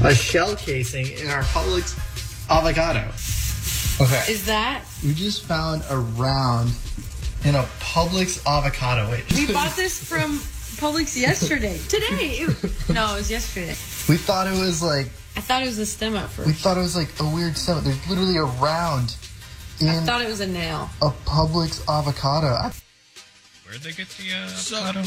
a shell casing in our Publix avocado. Okay. Is that? We just found a round in a Publix avocado. Wait. We bought this from Publix yesterday. Today. No, it was yesterday. We thought it was like... I thought it was a stem at first. We thought it was like a weird stem. There's literally a round in I thought it was a nail. a Publix avocado. Where'd they get the avocado?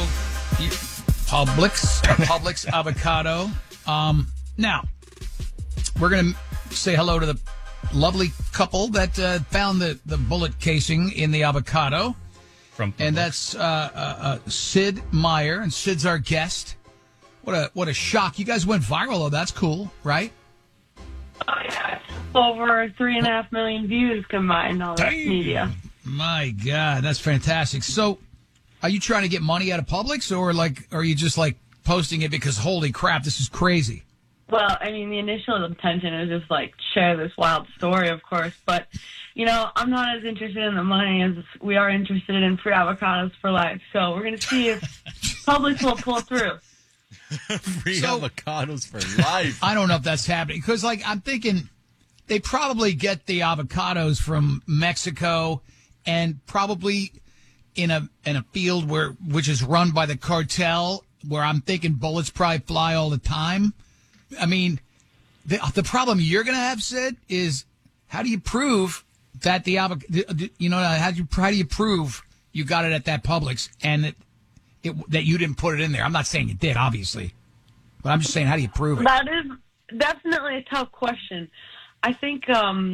Publix avocado. Now, we're going to say hello to the lovely couple that found the bullet casing in the avocado. From Publix. And that's Sid Meier, and Sid's our guest. What a shock. You guys went viral, though. That's cool, right? Oh, yeah. Over 3.5 million views combined on media. My God, that's fantastic. So, are you trying to get money out of Publix, or are you just posting it because holy crap, this is crazy? Well, I mean, the initial intention was just share this wild story, of course, but I'm not as interested in the money as we are interested in free avocados for life. So we're going to see if Publix will pull through. Free avocados for life. I don't know if that's happening because, I'm thinking they probably get the avocados from Mexico and probably in a field which is run by the cartel, where I'm thinking bullets probably fly all the time. I mean, the problem you're going to have, Sid, is how do you prove that the avocado? How do you prove you got it at that Publix and that you didn't put it in there? I'm not saying you did, obviously, but I'm just saying, how do you prove it? That is definitely a tough question. I think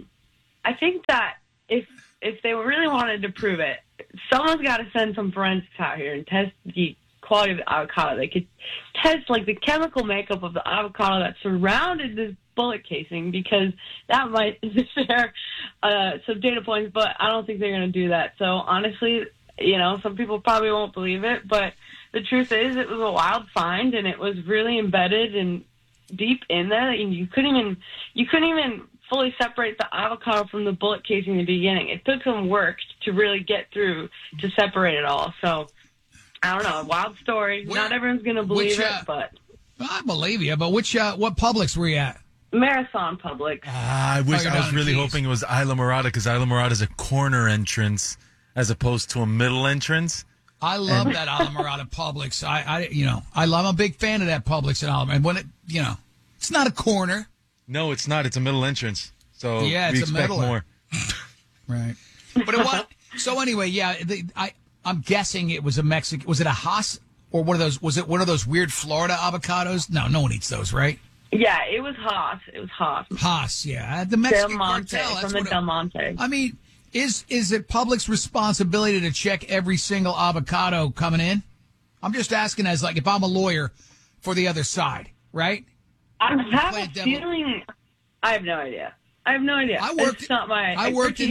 that if they really wanted to prove it, someone's got to send some forensics out here and test the quality of the avocado. They could test the chemical makeup of the avocado that surrounded this bullet casing, because that might share some data points, but I don't think they're going to do that. So honestly, some people probably won't believe it, but the truth is it was a wild find, and it was really embedded and deep in there, and you couldn't even fully separate the avocado from the bullet casing in the beginning. It took some work to really get through to separate it all. So I don't know, a wild story. Not everyone's going to believe it, but I believe you. But what Publix were you at? Marathon Publix. I was really hoping it was Isla Morada, because Isla Morada is a corner entrance as opposed to a middle entrance. I love that Isla Morada Publix. I'm a big fan of that Publix in Isla. And when it's not a corner. No, it's not. It's a middle entrance. So yeah, we it's expect more. Right. But so anyway, yeah, I'm guessing it was a Mexican. Was it a Haas or one of those? Was it one of those weird Florida avocados? No one eats those, right? Yeah, it was Haas. Haas, yeah, the Mexican Del Monte, cartel. from the Del Monte. I mean, is it Publix's responsibility to check every single avocado coming in? I'm just asking as if I'm a lawyer for the other side, right? I have a feeling. I have no idea. I worked in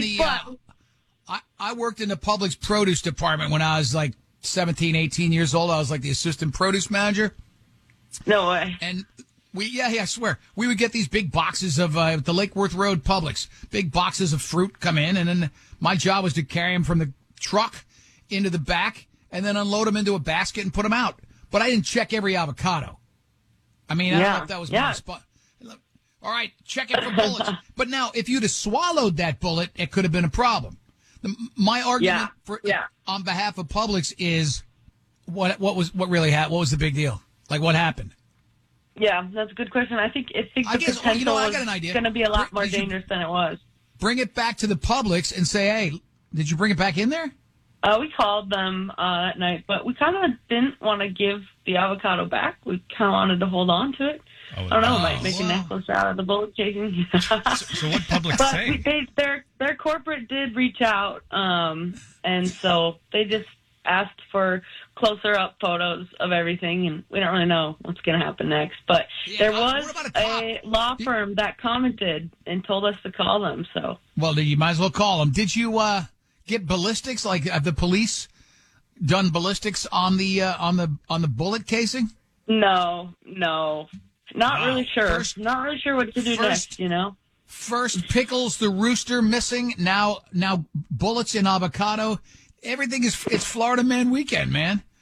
the Publix produce department when I was 17, 18 years old. I was the assistant produce manager. No way. And I swear, we would get these big boxes of the Lake Worth Road Publix, big boxes of fruit come in, and then my job was to carry them from the truck into the back and then unload them into a basket and put them out. But I didn't check every avocado. I mean, I don't know if that was my spot. All right, check it for bullets. But now, if you'd have swallowed that bullet, it could have been a problem. My argument on behalf of Publix is what really happened? What was the big deal? What happened? Yeah, that's a good question. I think the potential I got an idea. Is going to be a lot more dangerous than it was. Bring it back to the Publix and say, hey, did you bring it back in there? We called them at night, but we kind of didn't want to give the avocado back. We kind of wanted to hold on to it. I don't know, might make a necklace out of the bullet casing. So what Publix say? Their corporate did reach out, and so they just asked for closer up photos of everything, and we don't really know what's going to happen next. But there was a law firm that commented and told us to call them. So well, you might as well call them. Did you get ballistics? Have the police done ballistics on the bullet casing? No. Not really sure. Not really sure what to do next, First, Pickles the rooster missing. Now bullets in avocado. Everything it's Florida Man weekend, man.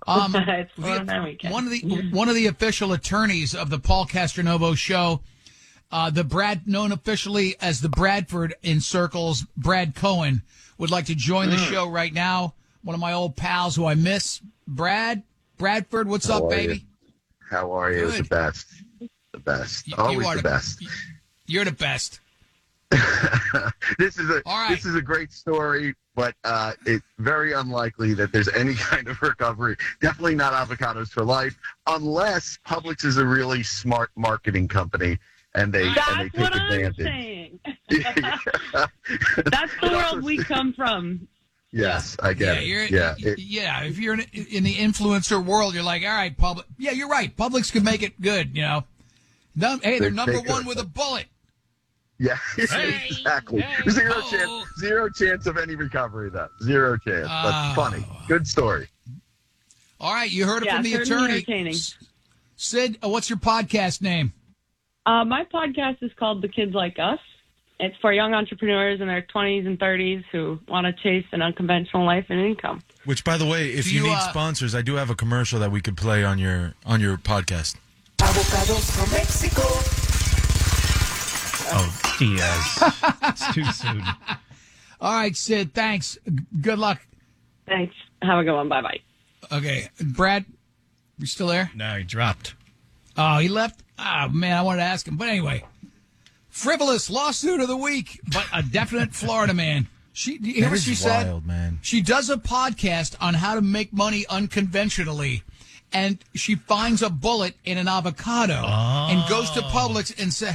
It's Florida weekend. One of the official attorneys of the Paul Castronovo show, known officially as the Bradford in circles, Brad Cohen, would like to join the show right now. One of my old pals who I miss, Bradford. What's up, baby? How are you? Good. The best. Always the best. You're the best. This is a great story, but it's very unlikely that there's any kind of recovery. Definitely not Avocados for Life, unless Publix is a really smart marketing company and they take advantage. Saying. That's the world we come from. Yes, I get it. If you're in the influencer world, you're like, all right, Publix. Yeah, you're right. Publix could make it good, you know. Hey, they're number one with a bullet. Yeah, exactly. Zero chance of any recovery, though. Zero chance. But funny. Good story. All right, you heard it from the attorney. Sid, what's your podcast name? My podcast is called The Kids Like Us. It's for young entrepreneurs in their 20s and 30s who want to chase an unconventional life and income. Which, by the way, if you need sponsors, I do have a commercial that we could play on your podcast. Avocados from Mexico. Oh, Diaz. It's too soon. All right, Sid, thanks. Good luck. Thanks. Have a good one. Bye-bye. Okay. Brad, you still there? No, he dropped. Oh, he left? Oh, man, I wanted to ask him. But anyway, frivolous lawsuit of the week, but a definite Florida man. You hear what she said? Wild, man. She does a podcast on how to make money unconventionally, and she finds a bullet in an avocado and goes to Publix and says,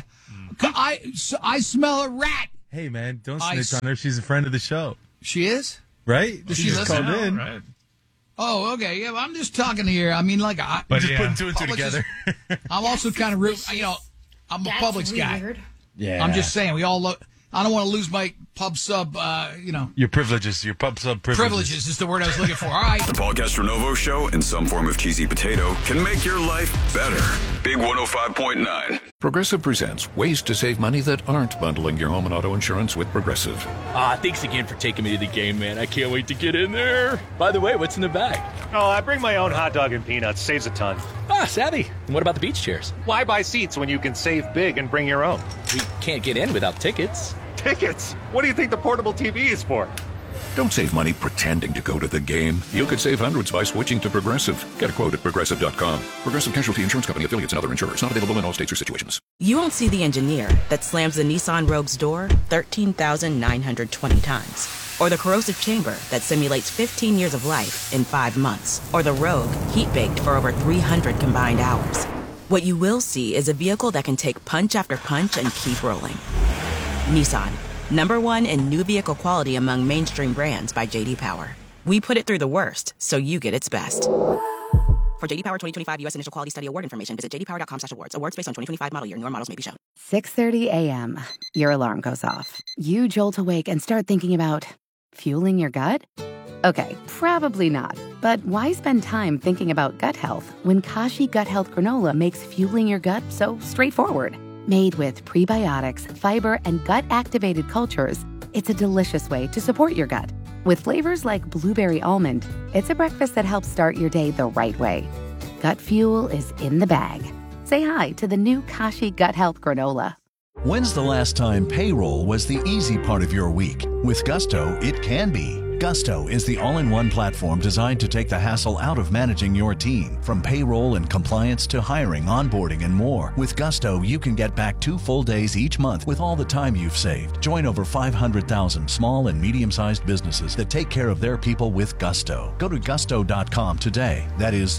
I smell a rat. Hey, man, don't snitch on her. She's a friend of the show. She is? Right? Does she just listen? called in. Right. Oh, okay. Yeah, well, I'm just talking here. I mean, like, just putting two and two together. I'm also kind of rude. You know, I'm a Publix guy. Yeah. I'm just saying, we all look. I don't want to lose my pub sub, Your privileges, your pub sub privileges. Privileges is the word I was looking for. All right. The Paul Castronovo Show in some form of cheesy potato can make your life better. Big 105.9. Progressive presents ways to save money that aren't bundling your home and auto insurance with Progressive. Thanks again for taking me to the game, man. I can't wait to get in there. By the way, what's in the bag? Oh, I bring my own hot dog and peanuts. Saves a ton. Savvy. And what about the beach chairs? Why buy seats when you can save big and bring your own? We can't get in without tickets. Tickets? What do you think the portable TV is for? Don't save money pretending to go to the game. You could save hundreds by switching to Progressive. Get a quote at Progressive.com. Progressive Casualty Insurance Company, affiliates, and other insurers. Not available in all states or situations. You won't see the engineer that slams the Nissan Rogue's door 13,920 times. Or the corrosive chamber that simulates 15 years of life in 5 months. Or the Rogue heat-baked for over 300 combined hours. What you will see is a vehicle that can take punch after punch and keep rolling. Nissan, #1 in new vehicle quality among mainstream brands by J.D. Power. We put it through the worst, so you get its best. For J.D. Power 2025 U.S. Initial Quality Study Award information, visit jdpower.com/awards. Awards based on 2025 model year. Newer models may be shown. 6:30 a.m. Your alarm goes off. You jolt awake and start thinking about fueling your gut? Okay, probably not. But why spend time thinking about gut health when Kashi Gut Health Granola makes fueling your gut so straightforward? Made with prebiotics, fiber, and gut-activated cultures, it's a delicious way to support your gut. With flavors like blueberry almond, it's a breakfast that helps start your day the right way. Gut fuel is in the bag. Say hi to the new Kashi Gut Health Granola. When's the last time payroll was the easy part of your week? With Gusto, it can be. Gusto is the all-in-one platform designed to take the hassle out of managing your team. From payroll and compliance to hiring, onboarding, and more. With Gusto, you can get back 2 full days each month with all the time you've saved. Join over 500,000 small and medium-sized businesses that take care of their people with Gusto. Go to gusto.com today. That is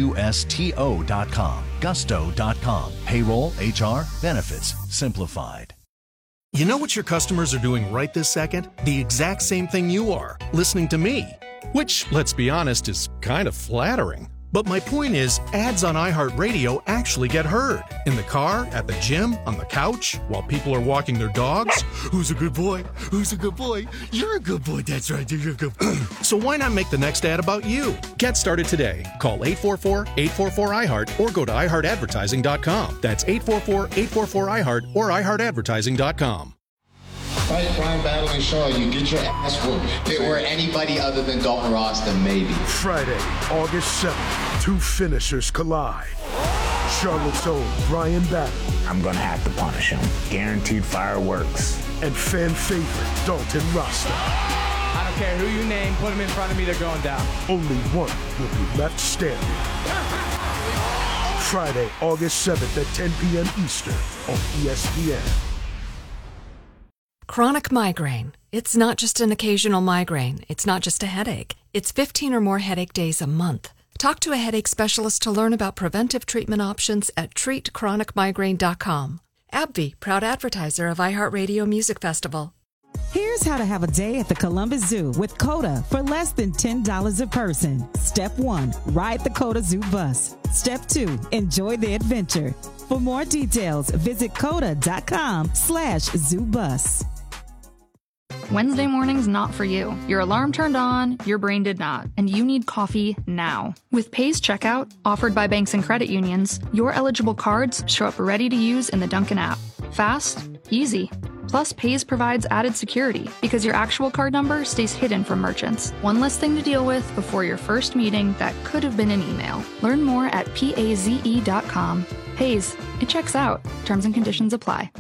Gusto.com. Gusto.com. Payroll, HR, benefits, simplified. You know what your customers are doing right this second? The exact same thing you are, listening to me. Which, let's be honest, is kind of flattering. But my point is, ads on iHeartRadio actually get heard. In the car, at the gym, on the couch, while people are walking their dogs. Who's a good boy? Who's a good boy? You're a good boy, that's right, you're a good boy. So why not make the next ad about you? Get started today. Call 844-844-iHeart or go to iHeartAdvertising.com. That's 844-844-iHeart or iHeartAdvertising.com. Fight Brian Battle and Shaw, you get your ass whooped. If it were anybody other than Dalton Ross, then maybe. Friday, August 7th, two finishers collide. Charlotte's own Brian Battle. I'm gonna have to punish him. Guaranteed fireworks. And fan favorite Dalton Rasta. I don't care who you name, put them in front of me, they're going down. Only one will be left standing. Friday, August 7th at 10 p.m. Eastern on ESPN. Chronic migraine. It's not just an occasional migraine. It's not just a headache. It's 15 or more headache days a month. Talk to a headache specialist to learn about preventive treatment options at treatchronicmigraine.com. AbbVie, proud advertiser of iHeartRadio Music Festival. Here's how to have a day at the Columbus Zoo with COTA for less than $10 a person. Step 1, ride the COTA Zoo bus. Step 2, enjoy the adventure. For more details, visit COTA.com/zoobus. Wednesday morning's not for you. Your alarm turned on, your brain did not, and you need coffee now. With Paze Checkout, offered by banks and credit unions, your eligible cards show up ready to use in the Dunkin' app. Fast, easy. Plus, Paze provides added security because your actual card number stays hidden from merchants. One less thing to deal with before your first meeting that could have been an email. Learn more at paze.com. Paze, it checks out. Terms and conditions apply.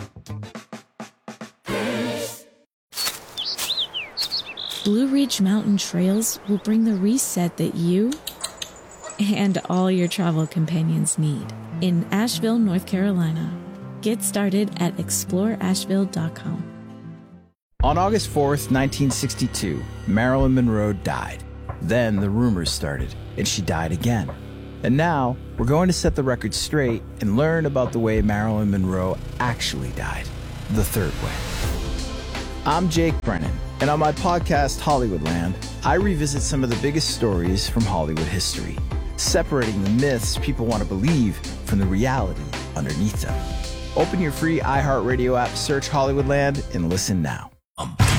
Blue Ridge Mountain Trails will bring the reset that you and all your travel companions need in Asheville, North Carolina. Get started at exploreasheville.com. On August 4th, 1962, Marilyn Monroe died. Then the rumors started, and she died again. And now, we're going to set the record straight and learn about the way Marilyn Monroe actually died, the third way. I'm Jake Brennan, and on my podcast, Hollywoodland, I revisit some of the biggest stories from Hollywood history, separating the myths people want to believe from the reality underneath them. Open your free iHeartRadio app, search Hollywoodland, and listen now.